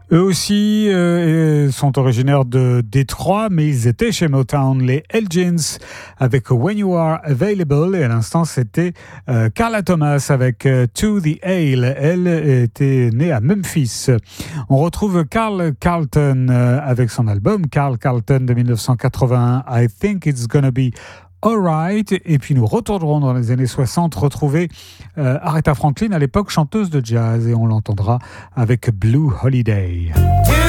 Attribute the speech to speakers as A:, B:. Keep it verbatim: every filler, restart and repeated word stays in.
A: Eux aussi euh, sont originaires de Détroit, mais ils étaient chez Motown, les Elgins, avec When You Are Available. Et à l'instant, c'était euh, Carla Thomas avec euh, To The Ale. Elle était née à Memphis. On retrouve Carl Carlton euh, avec son album Carl Carlton de dix-neuf cent quatre-vingt-un, I Think It's Gonna Be Alright, et puis nous retournerons dans les années soixante retrouver euh, Aretha Franklin, à l'époque chanteuse de jazz, et on l'entendra avec Blue Holiday.